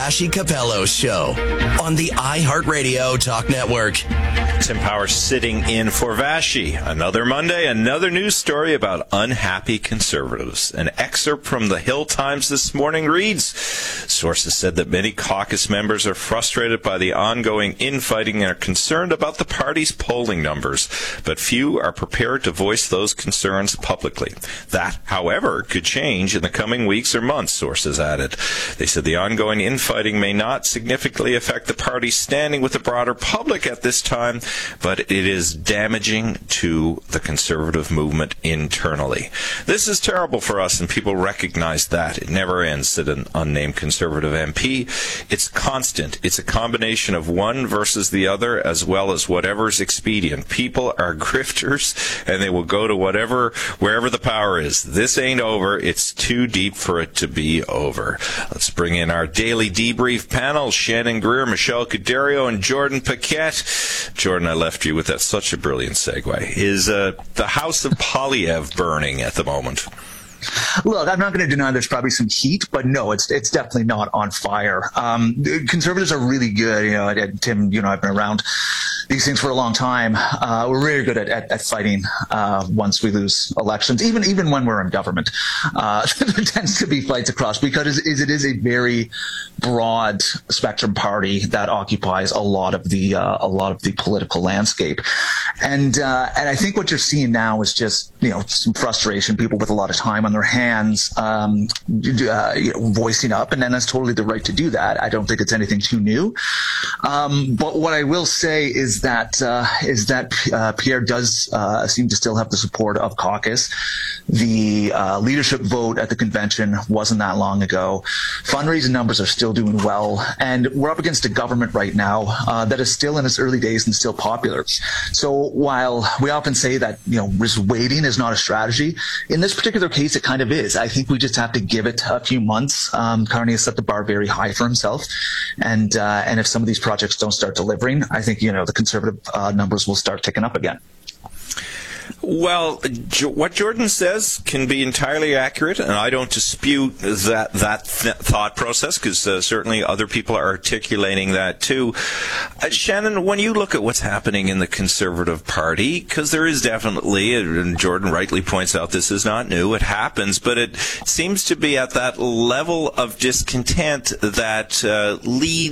Vassy Capello Show on the iHeartRadio Talk Network. Tim Powers sitting in for Vassy. Another Monday, another news story about unhappy conservatives. An excerpt from the Hill Times this morning reads, sources said that many caucus members are frustrated by the ongoing infighting and are concerned about the party's polling numbers, but few are prepared to voice those concerns publicly. That, however, could change in the coming weeks or months, sources added. They said the ongoing infighting may not significantly affect the party's standing with the broader public at this time, but it is damaging to the conservative movement internally. This is terrible for us, and people recognize that. It never ends, said an unnamed conservative MP. It's constant. It's a combination of one versus the other, as well as whatever's expedient. People are grifters, and they will go to wherever the power is. This ain't over. It's too deep for it to be over. Let's bring in our daily debrief panel. Shannon Greer, Michelle Cuderio, and Jordan Paquette. Jordan, I left you with that. Such a brilliant segue. Is the house of Polyev burning at the moment? Look, I'm not going to deny there's probably some heat, but no, it's definitely not on fire. Conservatives are really good. You know, Tim, you know, I've been around these things for a long time. We're really good at fighting once we lose elections, even when we're in government. There tends to be fights across because it is a very broad spectrum party that occupies a lot of the political landscape. And I think what you're seeing now is just, you know, some frustration, people with a lot of time on their hands, voicing up, and then that's totally the right to do that. I don't think it's anything too new. But what I will say is that Pierre does seem to still have the support of caucus. The leadership vote at the convention wasn't that long ago. Fundraising numbers are still doing well, and we're up against a government right now that is still in its early days and still popular. So while we often say that, you know, risk waiting is not a strategy, in this particular case it kind of is. I think we just have to give it a few months. Carney has set the bar very high for himself, and if some of these projects don't start delivering, I think, you know, the conservative numbers will start ticking up again. Well, what Jordan says can be entirely accurate, and I don't dispute that thought process, because certainly other people are articulating that too. Shannon, when you look at what's happening in the Conservative Party, because there is definitely, and Jordan rightly points out this is not new, it happens, but it seems to be at that level of discontent that leads